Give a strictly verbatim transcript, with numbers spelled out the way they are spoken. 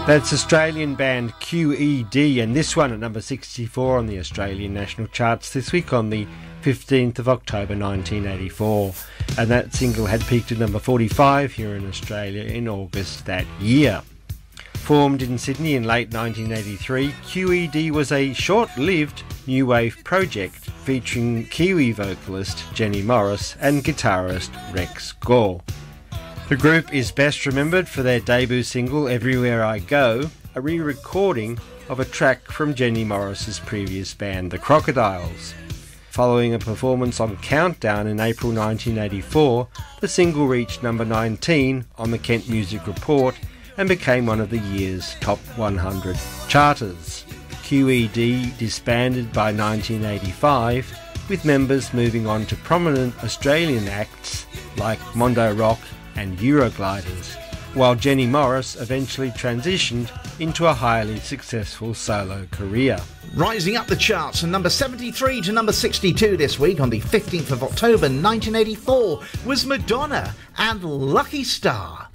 That's Australian band Q E D, and this one at number sixty-four on the Australian national charts this week on the fifteenth of October nineteen eighty-four. And that single had peaked at number forty-five here in Australia in August that year. Formed in Sydney in late nineteen eighty-three, Q E D was a short-lived new wave project featuring Kiwi vocalist Jenny Morris and guitarist Rex Gore. The group is best remembered for their debut single Everywhere I Go, a re-recording of a track from Jenny Morris's previous band, The Crocodiles. Following a performance on Countdown in April nineteen eighty-four, the single reached number nineteen on the Kent Music Report and became one of the year's top one hundred charters. Q E D disbanded by nineteen eighty-five, with members moving on to prominent Australian acts like Mondo Rock and Eurogliders, while Jenny Morris eventually transitioned into a highly successful solo career. Rising up the charts from number seventy-three to number sixty-two this week on the fifteenth of October nineteen eighty-four was Madonna and Lucky Star.